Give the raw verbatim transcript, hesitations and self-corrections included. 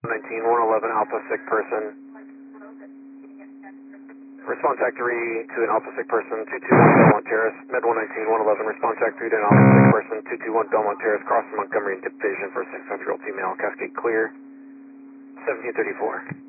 nineteen one eleven Alpha sick person. Response Act three to an Alpha sick person, two two one Belmont Terrace. Med one nineteen one eleven, Response Act three to an Alpha sick person, two two one Belmont Terrace, crossing Montgomery Division for a six month year old female. Cascade clear, seventeen thirty-four.